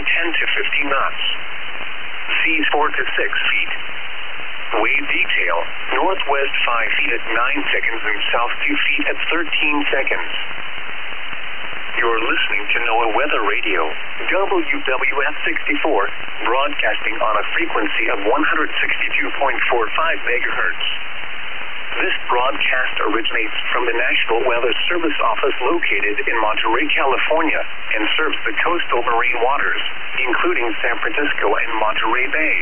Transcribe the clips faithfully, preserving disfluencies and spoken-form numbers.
ten to fifteen knots. Seas four to six feet. Wave detail, northwest five feet at nine seconds and south two feet at thirteen seconds. You're listening to NOAA Weather Radio, W W F sixty-four, broadcasting on a frequency of one hundred sixty-two point four five megahertz. This broadcast originates from the National Weather Service office located in Monterey, California, and serves the coastal marine waters, including San Francisco and Monterey Bay.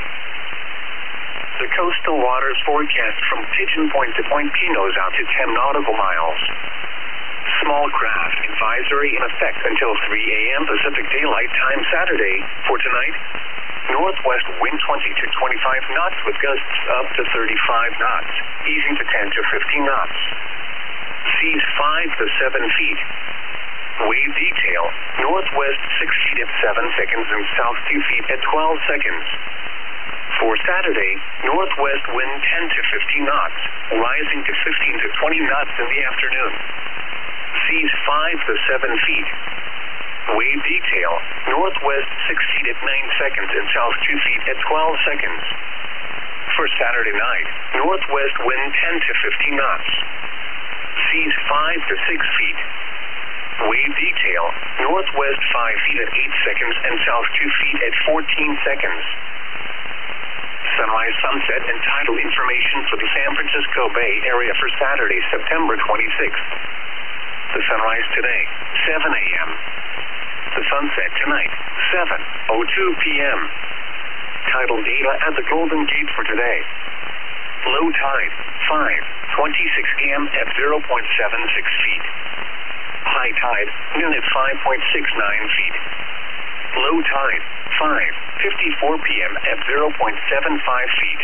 The coastal waters forecast from Pigeon Point to Point Pinos out to ten nautical miles. Small craft advisory in effect until three a.m. Pacific Daylight Time Saturday. For tonight, northwest wind twenty to twenty-five knots with gusts up to thirty-five knots, easing to ten to fifteen knots. Seas five to seven feet. Wave detail, northwest six feet at seven seconds and south two feet at twelve seconds. For Saturday, northwest wind ten to fifteen knots, rising to fifteen to twenty knots in the afternoon. Seas five to seven feet. Wave detail, northwest six feet at nine seconds and south two feet at twelve seconds. For Saturday night, northwest wind ten to fifteen knots. Seas five to six feet. Wave detail, northwest five feet at eight seconds and south two feet at fourteen seconds. Sunrise, sunset, and tidal information for the San Francisco Bay Area for Saturday, September twenty-sixth. The sunrise today, seven a.m. The sunset tonight, seven oh two p.m. Tidal data at the Golden Gate for today. Low tide, five twenty-six a.m. at zero point seven six feet. High tide, noon at five point six nine feet. Low tide, five fifty-four p.m. at zero point seven five feet.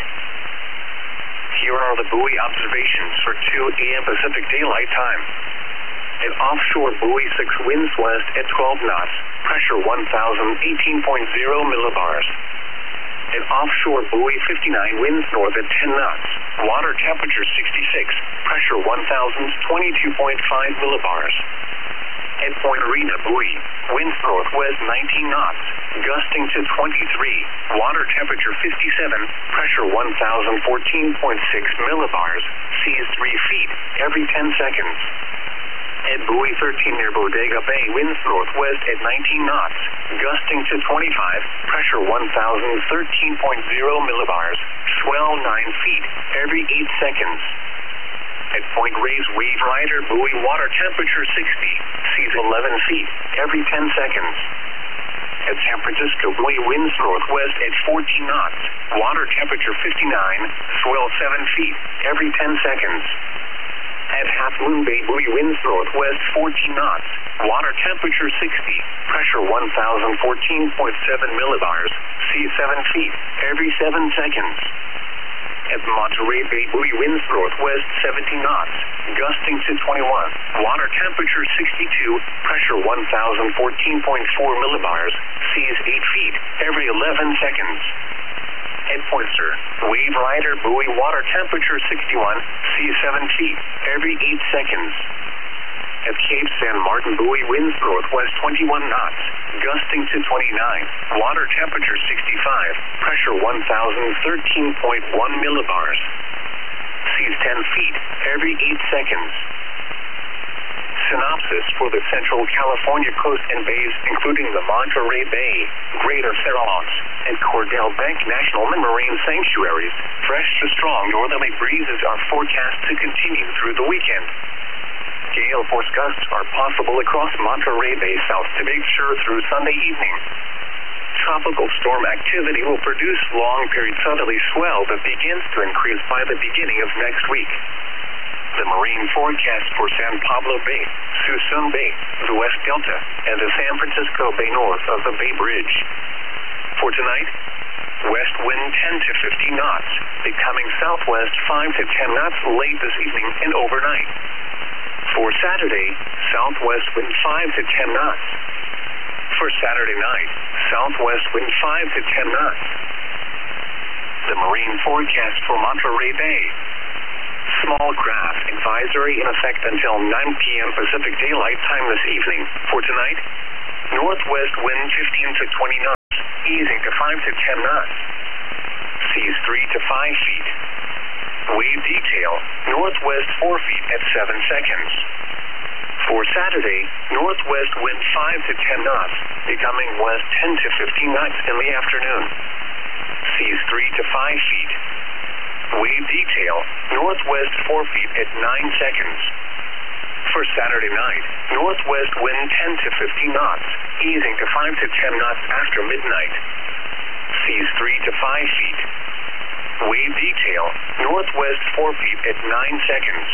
Here are the buoy observations for two a.m. Pacific Daylight Time. At offshore buoy six, winds west at twelve knots, pressure one thousand eighteen point zero millibars. At offshore buoy fifty-nine, winds north at ten knots, water temperature sixty-six, pressure one thousand twenty-two point five millibars. At Point Arena buoy, winds northwest nineteen knots, gusting to twenty-three, water temperature fifty-seven, pressure one thousand fourteen point six millibars, seas three feet every ten seconds. At buoy thirteen near Bodega Bay, winds northwest at nineteen knots, gusting to twenty-five, pressure one thousand thirteen point zero millibars, swell nine feet every eight seconds. At Point Reyes Wave Rider buoy, water temperature sixty, seas eleven feet every ten seconds. At San Francisco buoy, winds northwest at fourteen knots, water temperature fifty-nine, swell seven feet every ten seconds. At Half Moon Bay buoy, winds northwest fourteen knots, water temperature sixty, pressure one thousand fourteen point seven millibars, seas seven feet every seven seconds. At Monterey Bay buoy, winds northwest seventeen knots, gusting to twenty-one, water temperature sixty-two, pressure one thousand fourteen point four millibars, seas eight feet every eleven seconds. At Pointer, Wave Rider buoy, water temperature sixty-one, seas seven feet every eight seconds. At Cape San Martin buoy, winds northwest twenty-one knots, gusting to twenty-nine, water temperature sixty-five, pressure one thousand thirteen point one millibars, seas ten feet every eight seconds. Synopsis for the Central California coast and bays, including the Monterey Bay, Greater Farallones, and Cordell Bank National Marine Sanctuaries. Fresh to strong northerly breezes are forecast to continue through the weekend. Gale force gusts are possible across Monterey Bay south to Big Sur through Sunday evening. Tropical storm activity will produce long-period southerly swell that begins to increase by the beginning of next week. The marine forecast for San Pablo Bay, Suisun Bay, the West Delta, and the San Francisco Bay north of the Bay Bridge. For tonight, west wind ten to fifteen knots, becoming southwest five to ten knots late this evening and overnight. For Saturday, southwest wind five to ten knots. For Saturday night, southwest wind five to ten knots. The marine forecast for Monterey Bay. Small craft advisory in effect until nine p.m. Pacific Daylight Time this evening. For tonight, northwest wind fifteen to twenty knots. easing to five to ten knots. Seas three to five feet. Wave detail, northwest four feet at seven seconds. For Saturday, northwest wind five to ten knots, becoming west ten to fifteen knots in the afternoon. Seas three to five feet. Wave detail, northwest four feet at nine seconds. For Saturday night, northwest wind ten to fifteen knots, easing to five to ten knots after midnight. Seas three to five feet. Wave detail, northwest four feet at nine seconds.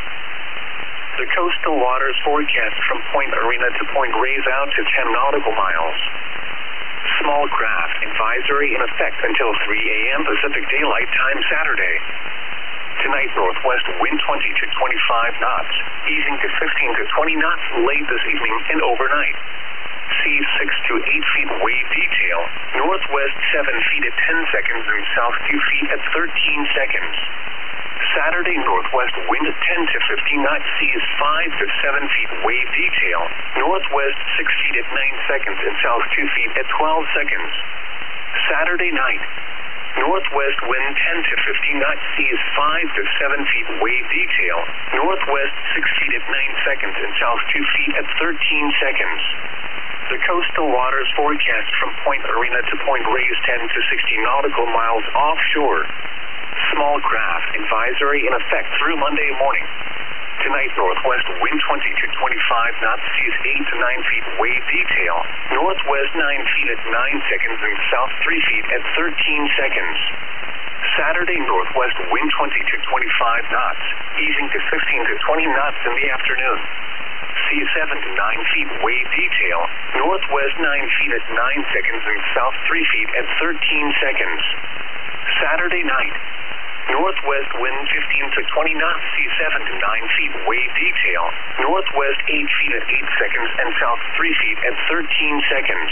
The coastal waters forecast from Point Arena to Point Reyes out to ten nautical miles. Small craft advisory in effect until three a m Pacific Daylight Time Saturday. Tonight, northwest wind twenty to twenty-five knots, easing to fifteen to twenty knots late this evening and overnight. Seas six to eight feet wave detail, northwest seven feet at ten seconds and south two feet at thirteen seconds. Saturday, northwest wind ten to fifteen knots, seas five to seven feet wave detail, northwest six feet at nine seconds and south two feet at twelve seconds. Saturday night, northwest wind ten to fifteen knots, seas five to seven feet wave detail, northwest six feet at nine seconds and south two feet at thirteen seconds. The coastal waters forecast from Point Arena to Point Reyes ten to sixty nautical miles offshore. Small craft advisory in effect through Monday morning. Tonight, northwest wind twenty to twenty-five knots, seas eight to nine feet wave detail, northwest nine feet at nine seconds and south three feet at thirteen seconds. Saturday, northwest wind twenty to twenty-five knots, easing to fifteen to twenty knots in the afternoon. Seas seven to nine feet wave detail, northwest nine feet at nine seconds and south three feet at thirteen seconds. Saturday night, northwest wind fifteen to twenty knots, seas seven to nine feet wave detail, northwest eight feet at eight seconds and south three feet at thirteen seconds.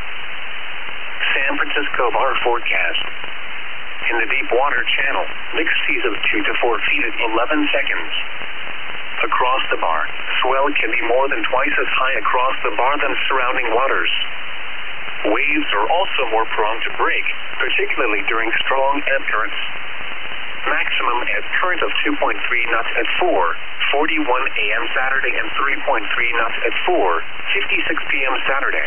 San Francisco Bar forecast. In the deep water channel, mixed seas of two to four feet at eleven seconds. Across the bar, swell can be more than twice as high across the bar than surrounding waters. Waves are also more prone to break, particularly during strong ebb currents. Maximum ebb current of two point three knots at four forty-one a m Saturday and three point three knots at four fifty-six p m Saturday.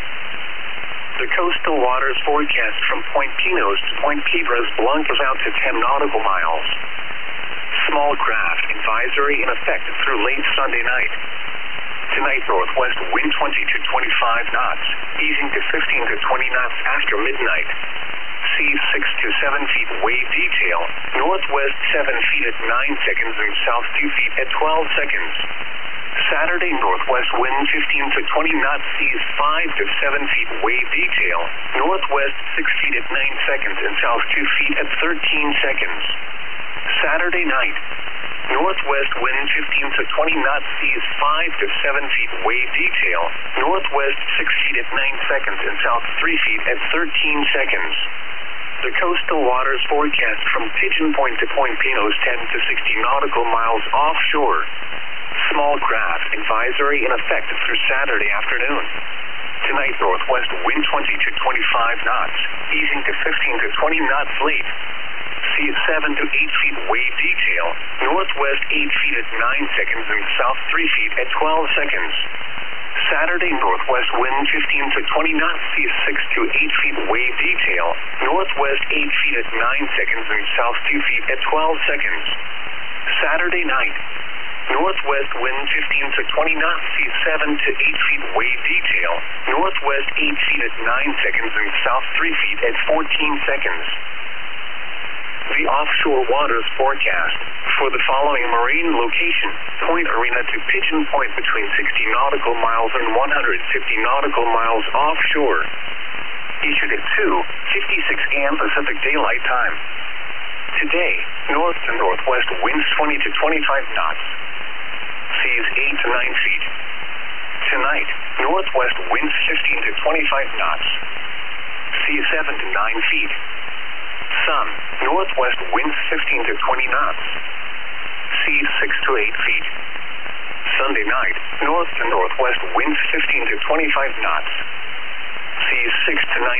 The coastal waters forecast from Point Pinos to Point Piedras Blancas out to ten nautical miles. Small craft advisory in effect through late Sunday night. Tonight, northwest wind twenty to twenty-five knots, easing to fifteen to twenty knots after midnight. Seas six to seven feet wave detail, northwest seven feet at nine seconds and south two feet at twelve seconds. Saturday, northwest wind fifteen to twenty knots, seas five to seven feet wave detail, northwest six feet at nine seconds and south two feet at thirteen seconds. Saturday night, northwest wind fifteen to twenty knots, seas five to seven feet wave detail, northwest six feet at nine seconds and south three feet at thirteen seconds. The coastal waters forecast from Pigeon Point to Point Pinos ten to sixty nautical miles offshore. Small craft advisory in effect through Saturday afternoon. Tonight, northwest wind twenty to twenty-five knots, easing to fifteen to twenty knots late. Seas seven to eight feet wave detail, northwest eight feet at nine seconds and south three feet at twelve seconds. Saturday, northwest wind fifteen to twenty knots, seas six to eight feet wave detail, northwest eight feet at nine seconds and south two feet at twelve seconds. Saturday night, northwest wind fifteen to twenty knots, seas seven to eight feet wave detail, northwest eight feet at nine seconds and south three feet at fourteen seconds. The offshore waters forecast for the following marine location: Point Arena to Pigeon Point between sixty nautical miles and one hundred fifty nautical miles offshore. Issued at two fifty-six a m Pacific Daylight Time. Today, north to northwest winds twenty to twenty-five knots. Seas eight to nine feet. Tonight, northwest winds fifteen to twenty-five knots. Seas seven to nine feet. Sun, northwest winds fifteen to twenty knots. Seas six to eight feet. Sunday night, north to northwest winds fifteen to twenty-five knots. Seas six to nine